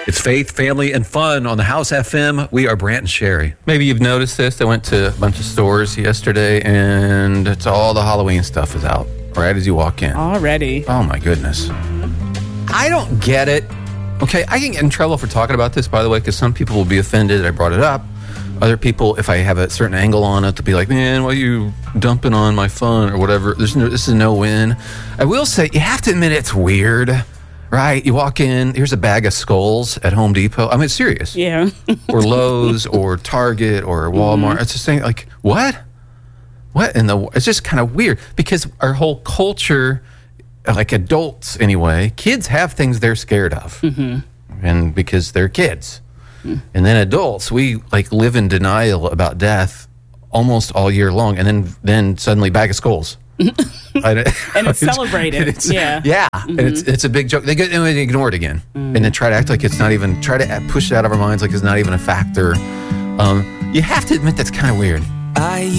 It's faith, family, and fun on the House FM. We are Brant and Sherry. Maybe you've noticed this. I went to a bunch of stores yesterday, and it's all the Halloween stuff is out right as you walk in. Already. Oh, my goodness. I don't get it. Okay, I can get in trouble for talking about this, by the way, because some people will be offended that I brought it up. Other people, if I have a certain angle on it, they'll be like, man, why are you dumping on my fun or whatever? This is a no-win. I will say, you have to admit it's weird, right? You walk in, here's a bag of skulls at Home Depot. I mean, it's serious. Yeah. Or Lowe's or Target or Walmart. Mm-hmm. It's just saying, like, what? What in the... It's just kind of weird because our whole culture, like adults anyway, kids have things they're scared of. Mm-hmm. And because they're kids. And then adults, we like live in denial about death almost all year long, and then suddenly bag of skulls, and it's celebrated. Yeah. Mm-hmm. And it's a big joke. They get and they ignore it again, and then try to act like it's not even. Try to push it out of our minds like it's not even a factor. You have to admit that's kind of weird.